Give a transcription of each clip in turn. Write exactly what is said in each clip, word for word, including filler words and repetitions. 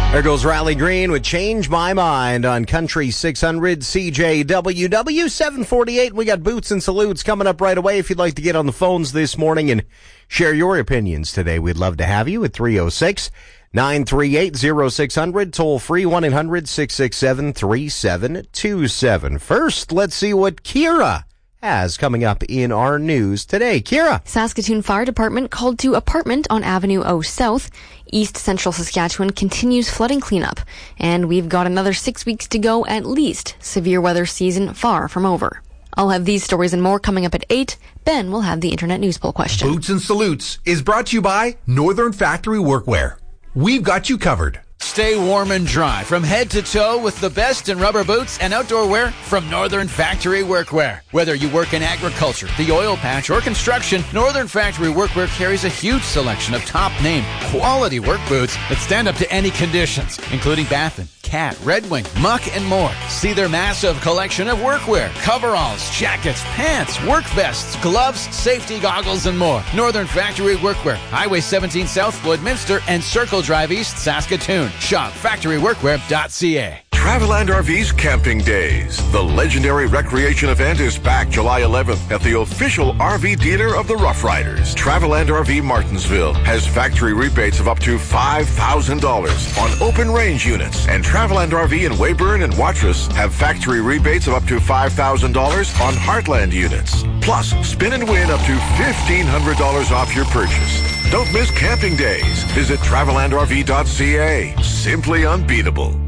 There goes Riley Green with Change My Mind on Country six hundred C J W W seven forty-eight. We got Boots and Salutes coming up right away. If you'd like to get on the phones this morning and share your opinions today, we'd love to have you at three oh six, nine three eight, oh six hundred. Toll free one eight hundred, six six seven, three seven two seven. First, let's see what Kira has coming up in our news today. Kira. Saskatoon Fire Department called to apartment on Avenue O South. East Central Saskatchewan continues flooding cleanup, and we've got another six weeks to go at least. Severe weather season far from over. I'll have these stories and more coming up at eight. Ben will have the Internet News Poll question. Boots and Salutes is brought to you by Northern Factory Workwear. We've got you covered. Stay warm and dry from head to toe with the best in rubber boots and outdoor wear from Northern Factory Workwear. Whether you work in agriculture, the oil patch, or construction, Northern Factory Workwear carries a huge selection of top-name, quality work boots that stand up to any conditions, including Baffin, Cat, Red Wing, Muck, and more. See their massive collection of workwear, coveralls, jackets, pants, work vests, gloves, safety goggles, and more. Northern Factory Workwear, Highway seventeen South, Floydminster, and Circle Drive East, Saskatoon. Shop factory workwear dot c a. Traveland R V's Camping Days. The legendary recreation event is back July eleventh at the official R V dealer of the Rough Riders. Traveland R V Martinsville has factory rebates of up to five thousand dollars on open range units. And Traveland R V in Weyburn and Watrous have factory rebates of up to five thousand dollars on Heartland units. Plus, spin and win up to fifteen hundred dollars off your purchase. Don't miss Camping Days. Visit traveland r v dot c a. Simply unbeatable.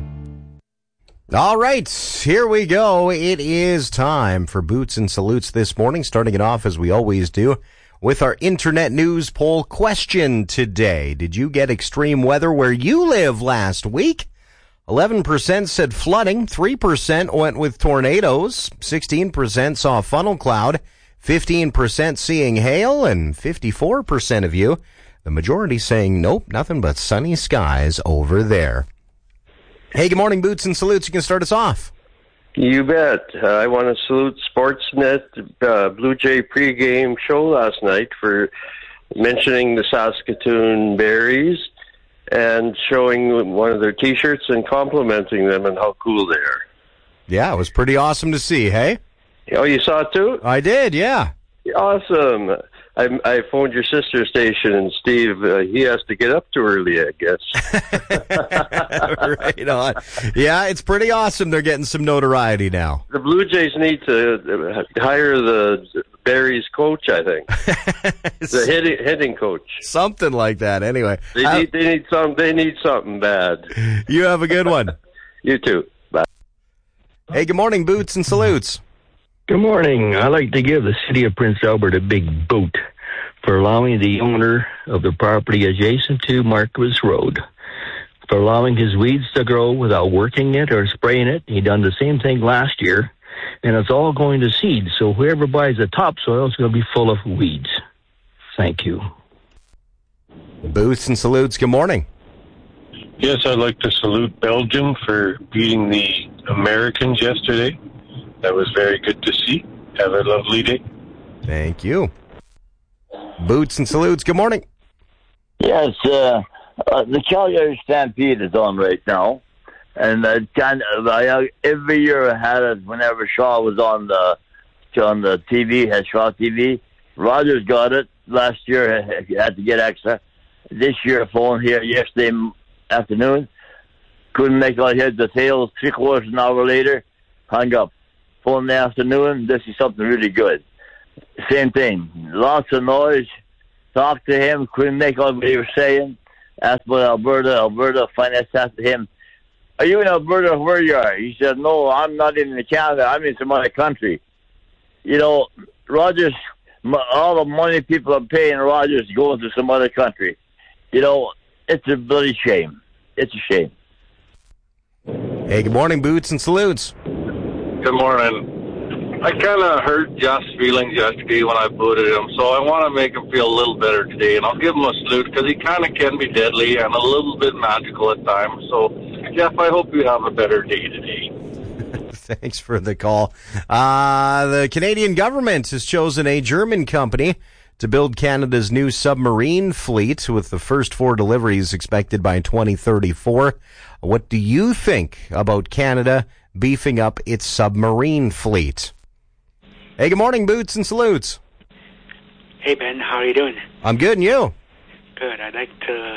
All right, here we go. It is time for Boots and Salutes this morning, starting it off as we always do with our Internet News Poll question today. Did you get extreme weather where you live last week? eleven percent said flooding, three percent went with tornadoes, sixteen percent saw funnel cloud, fifteen percent seeing hail, and fifty-four percent of you, the majority saying nope, nothing but sunny skies over there. Hey, good morning, Boots and Salutes. You can start us off. You bet. Uh, I want to salute Sportsnet uh, Blue Jay pregame show last night for mentioning the Saskatoon Berries and showing one of their T-shirts and complimenting them and how cool they are. Yeah, it was pretty awesome to see, hey? Oh, you saw it too? I did, yeah. Awesome. I, I phoned your sister station, and Steve, uh, he has to get up too early, I guess. Right on. Yeah, it's pretty awesome. They're getting some notoriety now. The Blue Jays need to hire the Berries coach, I think. The hitting, hitting coach. Something like that, anyway. They I, need, they need some, they need something bad. You have a good one. You too. Bye. Hey, good morning, Boots and Salutes. Good morning. I'd like to give the city of Prince Albert a big boot for allowing the owner of the property adjacent to Marquis Road for allowing his weeds to grow without working it or spraying it. He done the same thing last year, and it's all going to seed. So whoever buys the topsoil is going to be full of weeds. Thank you. Boots and Salutes, good morning. Yes, I'd like to salute Belgium for beating the Americans yesterday. That was very good to see. Have a lovely day. Thank you. Boots and Salutes, good morning. Yes, uh, uh, the Calgary Stampede is on right now. And uh, kind of, I, every year I had it whenever Shaw was on the on the T V, had Shaw T V. Rogers got it. Last year he had to get extra. This year, phone here yesterday afternoon. Couldn't make out hear the tails. Three quarters an hour later, hung up. Phone in the afternoon, this is something really good. Same thing. Lots of noise. Talked to him, couldn't make out what he was saying. Asked about Alberta. Alberta finance asked him, "Are you in Alberta? Where you are?" He said, "No, I'm not even in Canada. I'm in some other country." You know, Rogers, all the money people are paying Rogers going to some other country. You know, it's a bloody shame. It's a shame. Hey, good morning, Boots and Salutes. Good morning. I kind of hurt Josh's feelings yesterday when I booted him, so I want to make him feel a little better today, and I'll give him a salute because he kind of can be deadly and a little bit magical at times. So, Jeff, I hope you have a better day today. Thanks for the call. Uh, the Canadian government has chosen a German company to build Canada's new submarine fleet, with the first four deliveries expected by twenty thirty-four. What do you think about Canada beefing up its submarine fleet? Hey, good morning, Boots and Salutes. Hey, Ben, how are you doing? I'm good, and you? Good. I'd like to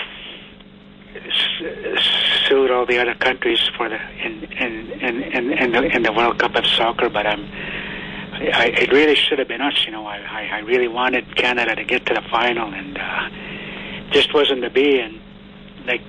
s- salute all the other countries for the in in in in, in, the, in the World Cup of soccer, but I'm. I, it really should have been us, you know. I, I, I really wanted Canada to get to the final, and uh, just wasn't to be. And like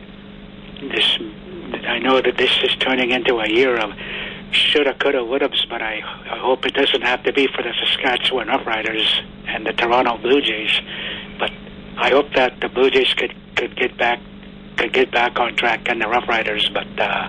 this, I know that this is turning into a year of shoulda, coulda, woulda-s, but I, I hope it doesn't have to be for the Saskatchewan Roughriders and the Toronto Blue Jays. But I hope that the Blue Jays could, could get back could get back on track, and the Roughriders. But uh,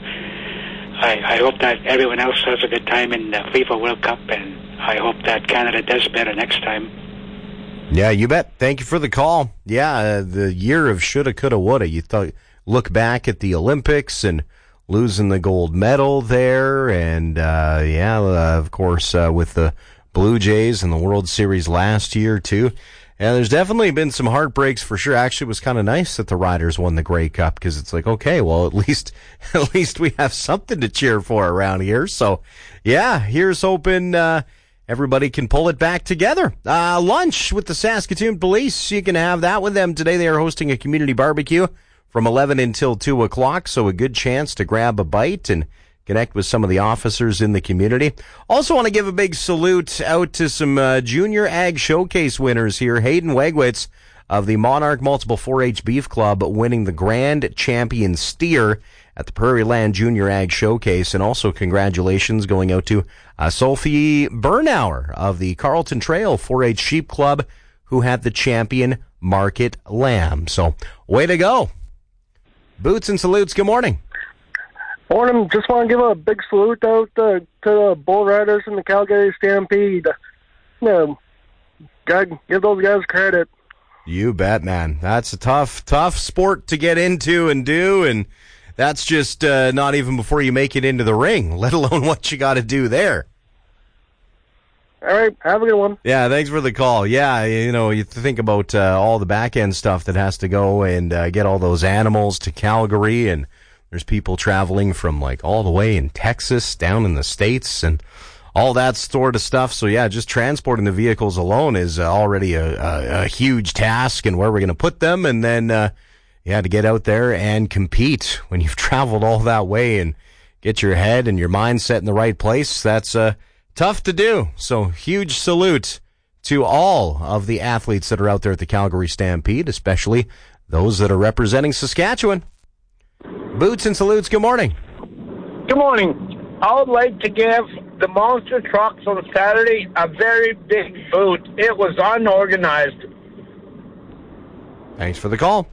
I, I hope that everyone else has a good time in the FIFA World Cup, and I hope that Canada does better next time. Yeah, you bet. Thank you for the call. Yeah, uh, the year of shoulda, coulda, woulda. You thought, look back at the Olympics and losing the gold medal there, and uh, yeah, uh, of course, uh, with the Blue Jays and the World Series last year too. And there's definitely been some heartbreaks for sure. Actually, it was kind of nice that the Riders won the Grey Cup, because it's like, okay, well, at least at least we have something to cheer for around here. So, yeah, here's hoping uh, everybody can pull it back together. Uh, lunch with the Saskatoon Police. You can have that with them today. They are hosting a community barbecue from eleven until two o'clock, so a good chance to grab a bite and connect with some of the officers in the community. Also want to give a big salute out to some uh, Junior Ag Showcase winners here. Hayden Wegwitz of the Monarch Multiple four H Beef Club winning the Grand Champion Steer at the Prairie Land Junior Ag Showcase. And also congratulations going out to uh, Sophie Bernauer of the Carlton Trail four H Sheep Club, who had the Champion Market Lamb. So, way to go. Boots and Salutes, good morning. Morning. Just want to give a big salute out uh, to the Bull Riders and the Calgary Stampede. Yeah, God, give those guys credit. You bet, man. That's a tough, tough sport to get into and do, and that's just uh, not even before you make it into the ring, let alone what you got to do there. All right, have a good one. Yeah, thanks for the call. Yeah, you know, you think about uh, all the back end stuff that has to go and uh, get all those animals to Calgary, and there's people traveling from like all the way in Texas down in the States and all that sort of stuff. So yeah, just transporting the vehicles alone is uh, already a, a, a huge task, and where we're going to put them, and then uh, you had to get out there and compete when you've traveled all that way and get your head and your mind set in the right place. That's uh, tough to do. So huge salute to all of the athletes that are out there at the Calgary Stampede, especially those that are representing Saskatchewan. Boots and Salutes, good morning. Good morning. I would like to give the monster trucks on Saturday a very big boot. It was unorganized. Thanks for the call.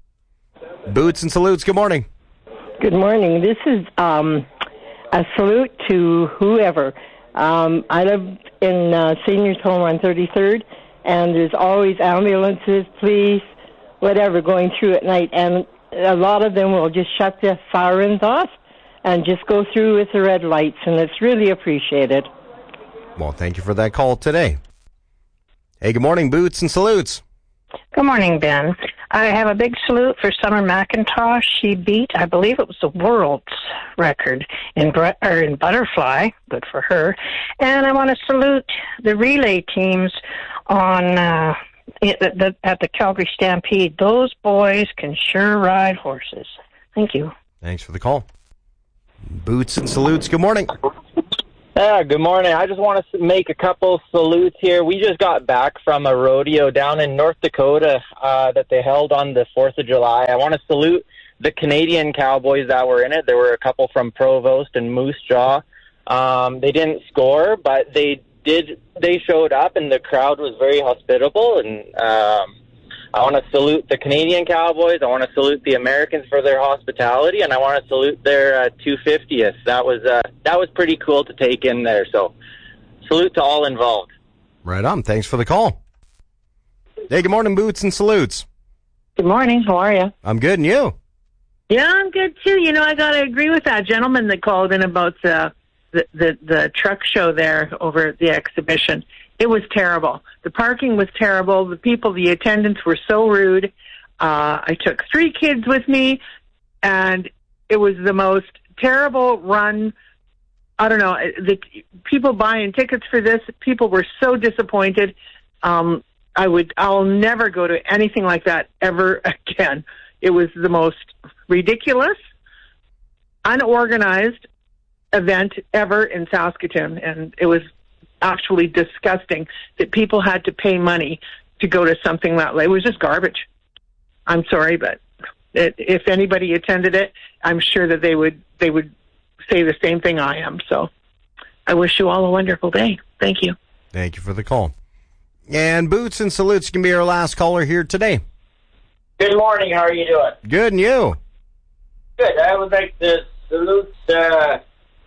Boots and Salutes, good morning. Good morning. This is um, a salute to whoever. Um, I live in uh, seniors' home on thirty-third, and there's always ambulances, police, whatever, going through at night, and a lot of them will just shut the sirens off and just go through with the red lights, and it's really appreciated. Well, thank you for that call today. Hey, good morning, Boots and Salutes. Good morning, Ben. I have a big salute for Summer McIntosh. She beat, I believe it was the world's record in or in butterfly. Good for her. And I want to salute the relay teams on uh, at the, at the Calgary Stampede. Those boys can sure ride horses. Thank you. Thanks for the call. Boots and Salutes, good morning. Yeah, good morning. I just want to make a couple salutes here. We just got back from a rodeo down in North Dakota uh, that they held on the fourth of July. I want to salute the Canadian cowboys that were in it. There were a couple from Provost and Moose Jaw. Um, they didn't score, but they did. They showed up, and the crowd was very hospitable. And um, I want to salute the Canadian cowboys. I want to salute the Americans for their hospitality, and I want to salute their uh, two hundred fiftieth. That was uh, that was pretty cool to take in there. So, salute to all involved. Right on. Thanks for the call. Hey, good morning, Boots and Salutes. Good morning. How are you? I'm good, and you? Yeah, I'm good too. You know, I got to agree with that gentleman that called in about the the the, the truck show there over at the exhibition. It was terrible. The parking was terrible. The people, the attendants were so rude. Uh, I took three kids with me, and it was the most terrible run. I don't know. The people buying tickets for this, people were so disappointed. Um, I would, I'll never go to anything like that ever again. It was the most ridiculous, unorganized event ever in Saskatoon, and it was actually disgusting that people had to pay money to go to something that way. It was just garbage. I'm sorry, but it, if anybody attended it, I'm sure that they would they would say the same thing I am. So I wish you all a wonderful day. Thank you. Thank you for the call. And Boots and Salutes can be our last caller here today. Good morning. How are you doing? Good, and you? Good. I would like to salute uh,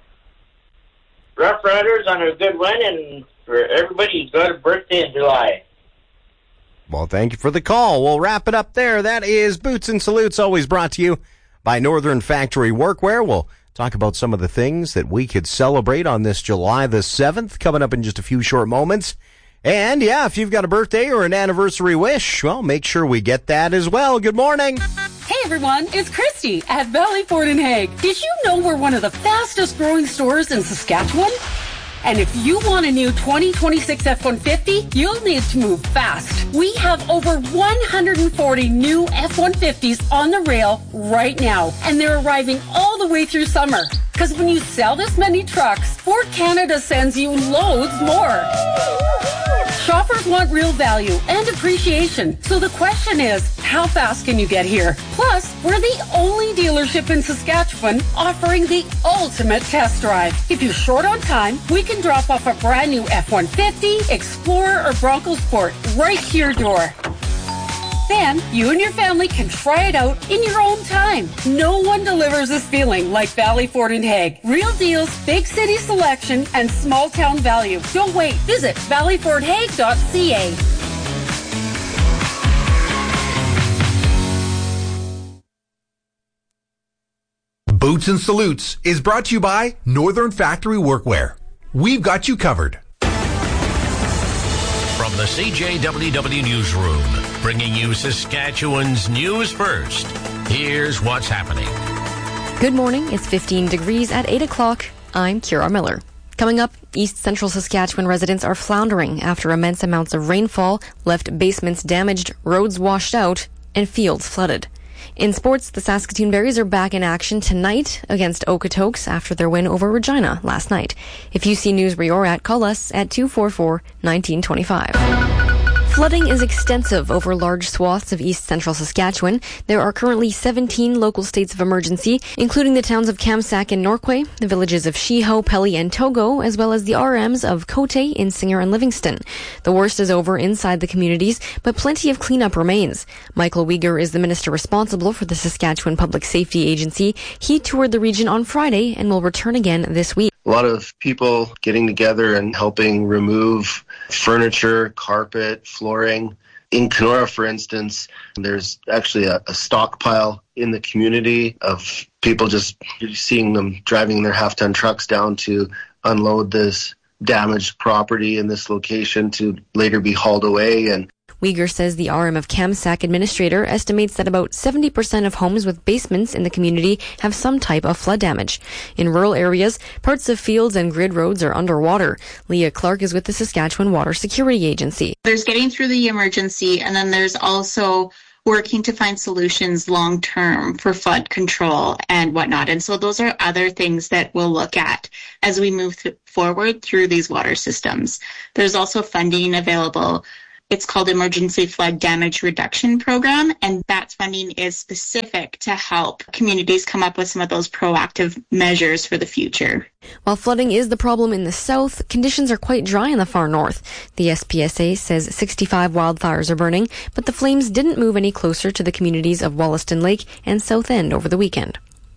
Rough Riders on a good win, and for everybody who's got a birthday in July. Well, thank you for the call. We'll wrap it up there. That is Boots and Salutes, always brought to you by Northern Factory Workwear. We'll talk about some of the things that we could celebrate on this July the seventh, coming up in just a few short moments. And, yeah, if you've got a birthday or an anniversary wish, well, make sure we get that as well. Good morning. Hey, everyone. It's Christy at Valley Ford in Hague. Did you know we're one of the fastest growing stores in Saskatchewan? And if you want a new twenty twenty-six F one fifty, you'll need to move fast. We have over one hundred forty new F one fifties on the rail right now, and they're arriving all the way through summer. Because when you sell this many trucks, Ford Canada sends you loads more. Shoppers want real value and appreciation. So the question is, how fast can you get here? Plus, we're the only dealership in Saskatchewan offering the ultimate test drive. If you're short on time, we can drop off a brand new F one fifty, Explorer, or Bronco Sport right to your door. Then, you and your family can try it out in your own time. No one delivers this feeling like Valley Ford in Hague. Real deals, big city selection, and small town value. Don't wait. Visit valley ford hague dot c a. Boots and Salutes is brought to you by Northern Factory Workwear. We've got you covered. From the C J W W Newsroom, bringing you Saskatchewan's news first. Here's what's happening. Good morning. It's fifteen degrees at eight o'clock. I'm Kira Miller. Coming up, East Central Saskatchewan residents are floundering after immense amounts of rainfall left basements damaged, roads washed out, and fields flooded. In sports, the Saskatoon Berries are back in action tonight against Okotoks after their win over Regina last night. If you see news where you're at, call us at two four four, one nine two five. Flooding is extensive over large swaths of east central Saskatchewan. There are currently seventeen local states of emergency, including the towns of Kamsack and Norquay, the villages of Shiho, Pelly, and Togo, as well as the R Ms of Cote, Insinger, and Livingston. The worst is over inside the communities, but plenty of cleanup remains. Michael Uyghur is the minister responsible for the Saskatchewan Public Safety Agency. He toured the region on Friday and will return again this week. A lot of people getting together and helping remove furniture, carpet, flooring. In Kenora, for instance, there's actually a, a stockpile in the community of people just seeing them driving their half-ton trucks down to unload this damaged property in this location to later be hauled away. And Uyghur says the R M of Kamsack administrator estimates that about seventy percent of homes with basements in the community have some type of flood damage. In rural areas, parts of fields and grid roads are underwater. Leah Clark is with the Saskatchewan Water Security Agency. There's getting through the emergency, and then there's also working to find solutions long-term for flood control and whatnot. And so those are other things that we'll look at as we move th- forward through these water systems. There's also funding available. It's called Emergency Flood Damage Reduction Program, and that funding is specific to help communities come up with some of those proactive measures for the future. While flooding is the problem in the south, conditions are quite dry in the far north. The S P S A says sixty-five wildfires are burning, but the flames didn't move any closer to the communities of Wollaston Lake and South End over the weekend.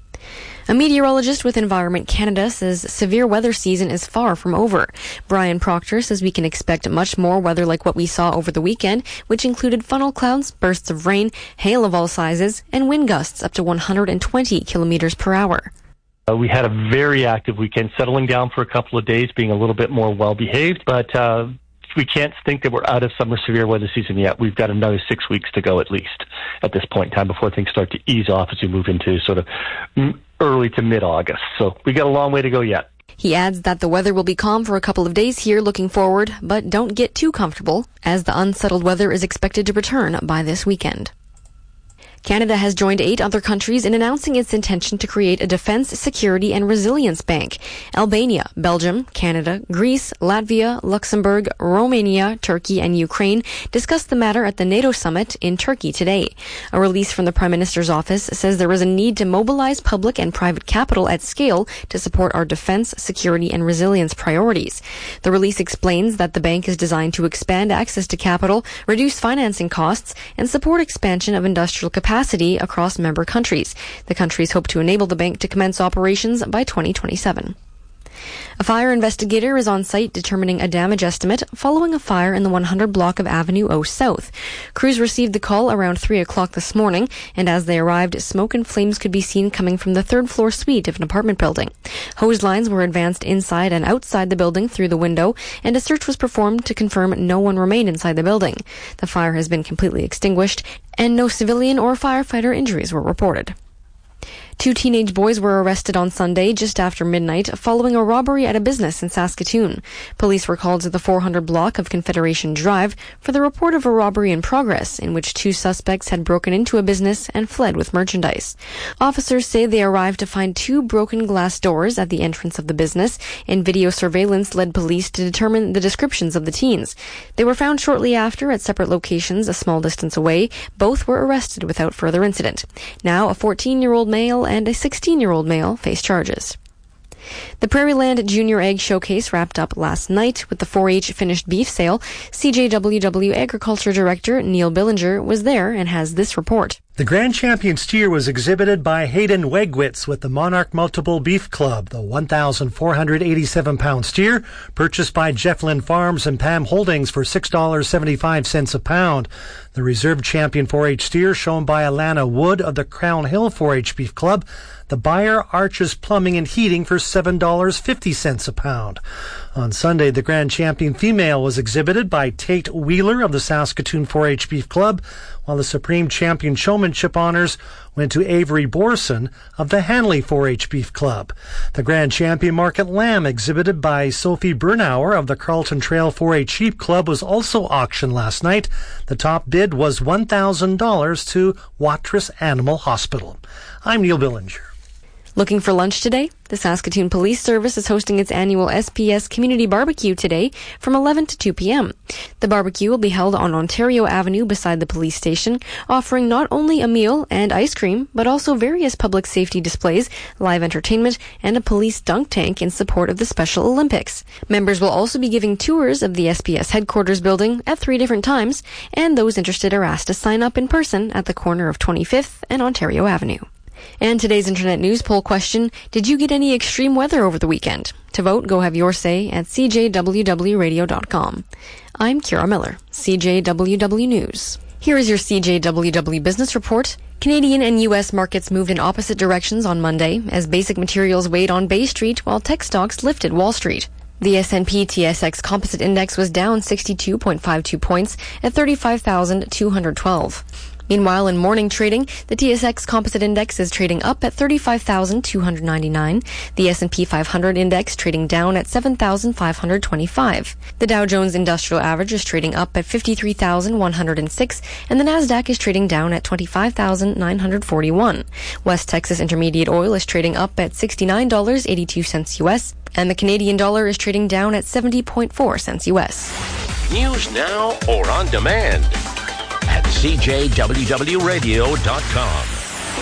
A meteorologist with Environment Canada says severe weather season is far from over. Brian Proctor says we can expect much more weather like what we saw over the weekend, which included funnel clouds, bursts of rain, hail of all sizes, and wind gusts up to one hundred twenty kilometers per hour. Uh, we had a very active weekend, settling down for a couple of days, being a little bit more well-behaved, but uh, we can't think that we're out of summer severe weather season yet. We've got another six weeks to go at least at this point in time before things start to ease off as we move into sort of early to mid-August. So we got a long way to go yet. He adds that the weather will be calm for a couple of days here looking forward, but don't get too comfortable, as the unsettled weather is expected to return by this weekend. Canada has joined eight other countries in announcing its intention to create a defense, security, and resilience bank. Albania, Belgium, Canada, Greece, Latvia, Luxembourg, Romania, Turkey, and Ukraine discussed the matter at the NATO summit in Turkey today. A release from the Prime Minister's office says there is a need to mobilize public and private capital at scale to support our defense, security, and resilience priorities. The release explains that the bank is designed to expand access to capital, reduce financing costs, and support expansion of industrial capacity capacity across member countries. The countries hope to enable the bank to commence operations by twenty twenty-seven. A fire investigator is on site determining a damage estimate following a fire in the one hundred block of Avenue O South. Crews received the call around three o'clock this morning, and as they arrived, smoke and flames could be seen coming from the third floor suite of an apartment building. Hose lines were advanced inside and outside the building through the window, and a search was performed to confirm no one remained inside the building. The fire has been completely extinguished, and no civilian or firefighter injuries were reported. Two teenage boys were arrested on Sunday just after midnight following a robbery at a business in Saskatoon. Police were called to the four hundred block of Confederation Drive for the report of a robbery in progress in which two suspects had broken into a business and fled with merchandise. Officers say they arrived to find two broken glass doors at the entrance of the business, and video surveillance led police to determine the descriptions of the teens. They were found shortly after at separate locations a small distance away. Both were arrested without further incident. Now, a fourteen-year-old male and a sixteen-year-old male face charges. The Prairieland Junior Egg Showcase wrapped up last night with the four H finished beef sale. C J W W Agriculture Director Neil Billinger was there and has this report. The Grand Champion steer was exhibited by Hayden Wegwitz with the Monarch Multiple Beef Club. The one thousand four hundred eighty-seven pound steer, purchased by Jeff Lynn Farms and Pam Holdings for six dollars and seventy-five cents a pound. The Reserve Champion four H steer, shown by Alana Wood of the Crown Hill four H Beef Club. The buyer, Arches Plumbing and Heating, for seven dollars and fifty cents a pound. On Sunday, the Grand Champion female was exhibited by Tate Wheeler of the Saskatoon four H Beef Club, while the Supreme Champion Showmanship honors went to Avery Borson of the Hanley four H Beef Club. The Grand Champion Market Lamb, exhibited by Sophie Bernauer of the Carlton Trail four H Sheep Club, was also auctioned last night. The top bid was one thousand dollars to Watrous Animal Hospital. I'm Neil Billinger. Looking for lunch today? The Saskatoon Police Service is hosting its annual S P S Community Barbecue today from eleven to two p.m. The barbecue will be held on Ontario Avenue beside the police station, offering not only a meal and ice cream, but also various public safety displays, live entertainment, and a police dunk tank in support of the Special Olympics. Members will also be giving tours of the S P S headquarters building at three different times, and those interested are asked to sign up in person at the corner of twenty-fifth and Ontario Avenue. And today's Internet News poll question, did you get any extreme weather over the weekend? To vote, go have your say at c j w w radio dot com. I'm Kira Miller, C J W W News. Here is your C J W W Business Report. Canadian and U S markets moved in opposite directions on Monday as basic materials weighed on Bay Street while tech stocks lifted Wall Street. The S and P T S X Composite Index was down sixty-two point five two points at thirty-five thousand two hundred twelve. Meanwhile, in morning trading, the T S X Composite Index is trading up at thirty-five thousand two hundred ninety-nine, the S and P five hundred Index trading down at seven thousand five hundred twenty-five. The Dow Jones Industrial Average is trading up at fifty-three thousand one hundred six, and the Nasdaq is trading down at twenty-five thousand nine hundred forty-one. West Texas Intermediate Oil is trading up at sixty-nine dollars and eighty-two cents U S, and the Canadian dollar is trading down at seventy point four cents U S. News now or on demand at c j w w radio dot com.